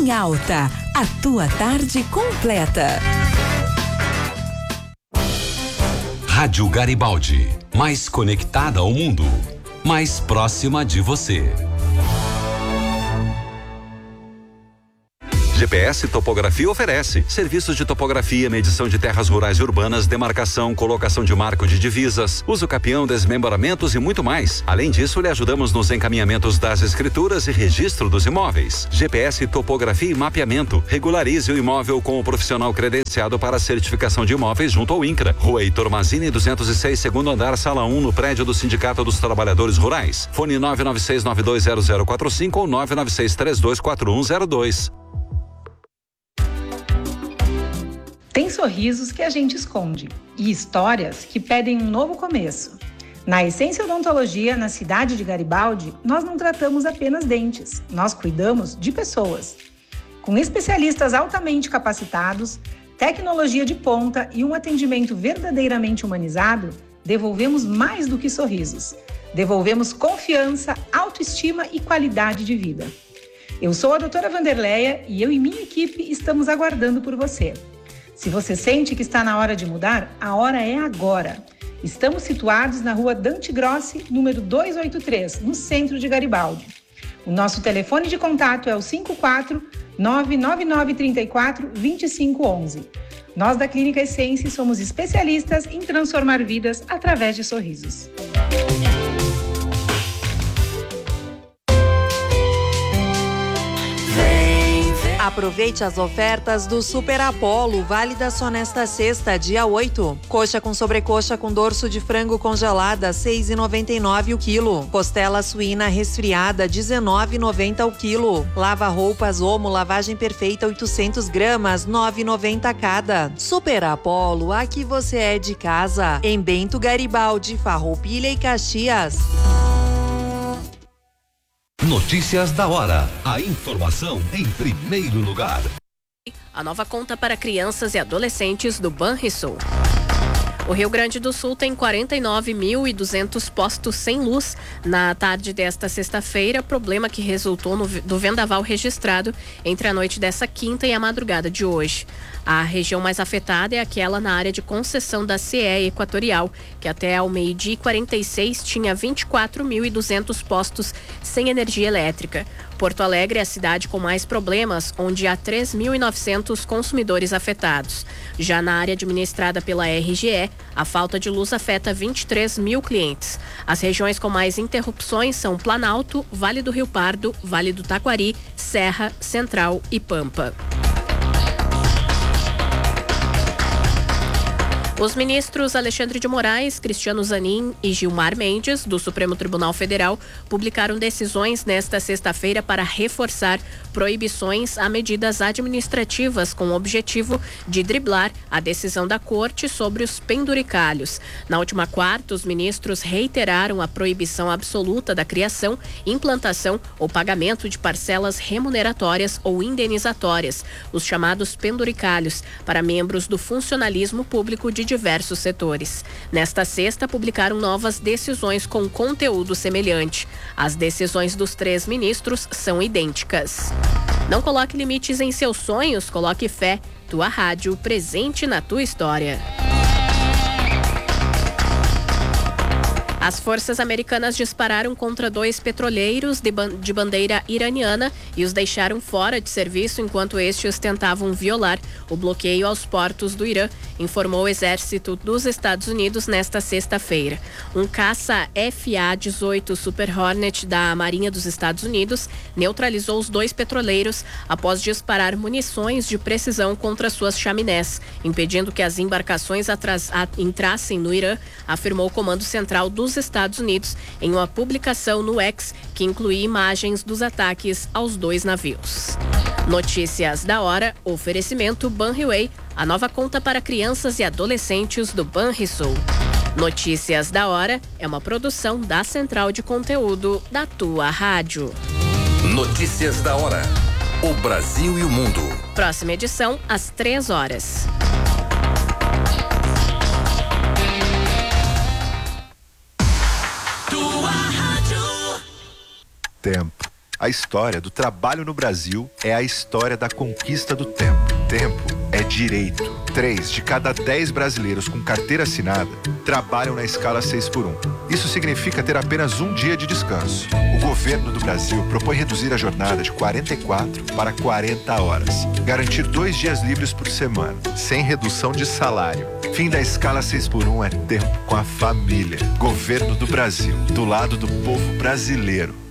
em alta. A tua tarde completa. Rádio Garibaldi, mais conectada ao mundo, mais próxima de você. GPS Topografia oferece serviços de topografia, medição de terras rurais e urbanas, demarcação, colocação de marco de divisas, uso capião, desmembramentos e muito mais. Além disso, lhe ajudamos nos encaminhamentos das escrituras e registro dos imóveis. GPS Topografia e Mapeamento. Regularize o imóvel com o profissional credenciado para a certificação de imóveis junto ao INCRA. Rua Heitor Mazini, 206, segundo andar, sala 1, no prédio do Sindicato dos Trabalhadores Rurais. Fone 996920045 ou 996324102. Tem sorrisos que a gente esconde e histórias que pedem um novo começo. Na Essência Odontologia, na cidade de Garibaldi, nós não tratamos apenas dentes, nós cuidamos de pessoas. Com especialistas altamente capacitados, tecnologia de ponta e um atendimento verdadeiramente humanizado, devolvemos mais do que sorrisos. Devolvemos confiança, autoestima e qualidade de vida. Eu sou a doutora Vanderleia e eu e minha equipe estamos aguardando por você. Se você sente que está na hora de mudar, a hora é agora. Estamos situados na rua Dante Grossi, número 283, no centro de Garibaldi. O nosso telefone de contato é o 54-99934-2511. Nós da Clínica Essência somos especialistas em transformar vidas através de sorrisos. Aproveite as ofertas do Super Apollo, válida só nesta sexta, dia 8. Coxa com sobrecoxa com dorso de frango congelada, 6,99 o quilo. Costela suína resfriada, 19,90 o quilo. Lava-roupas Omo, lavagem perfeita, 800 gramas, 9,90 cada. Super Apollo, aqui você é de casa. Em Bento Garibaldi, Farroupilha e Caxias. Notícias da hora. A informação em primeiro lugar. A nova conta para crianças e adolescentes do Banrisul. O Rio Grande do Sul tem 49.200 postos sem luz na tarde desta sexta-feira, problema que resultou do vendaval registrado entre a noite dessa quinta e a madrugada de hoje. A região mais afetada é aquela na área de concessão da CE Equatorial, que até ao meio-dia e 46 tinha 24.200 postos sem energia elétrica. Porto Alegre é a cidade com mais problemas, onde há 3.900 consumidores afetados. Já na área administrada pela RGE, a falta de luz afeta 23 mil clientes. As regiões com mais interrupções são Planalto, Vale do Rio Pardo, Vale do Taquari, Serra, Central e Pampa. Os ministros Alexandre de Moraes, Cristiano Zanin e Gilmar Mendes, do Supremo Tribunal Federal, publicaram decisões nesta sexta-feira para reforçar proibições a medidas administrativas com o objetivo de driblar a decisão da Corte sobre os penduricalhos. Na última quarta, os ministros reiteraram a proibição absoluta da criação, implantação ou pagamento de parcelas remuneratórias ou indenizatórias, os chamados penduricalhos, para membros do funcionalismo público de diversos setores. Nesta sexta, publicaram novas decisões com conteúdo semelhante. As decisões dos 3 ministros são idênticas. Não coloque limites em seus sonhos, coloque fé. Tua rádio presente na tua história. As forças americanas dispararam contra 2 petroleiros de bandeira iraniana e os deixaram fora de serviço enquanto estes tentavam violar o bloqueio aos portos do Irã, informou o Exército dos Estados Unidos nesta sexta-feira. Um caça FA-18 Super Hornet da Marinha dos Estados Unidos neutralizou os 2 petroleiros após disparar munições de precisão contra suas chaminés, impedindo que as embarcações entrassem no Irã, afirmou o Comando Central dos Estados Unidos em uma publicação no X que incluía imagens dos ataques aos 2 navios. Notícias da hora, oferecimento Banriway, a nova conta para crianças e adolescentes do Banrisul. Notícias da hora é uma produção da Central de Conteúdo da tua rádio. Notícias da hora. O Brasil e o mundo. Próxima edição às 3 horas. Tempo. A história do trabalho no Brasil é a história da conquista do tempo. Tempo é direito. 3 de cada 10 brasileiros com carteira assinada trabalham na escala 6x1. Isso significa ter apenas um dia de descanso. O governo do Brasil propõe reduzir a jornada de 44 para 40 horas. Garantir 2 dias livres por semana, sem redução de salário. Fim da escala 6x1 é tempo com a família. Governo do Brasil, do lado do povo brasileiro.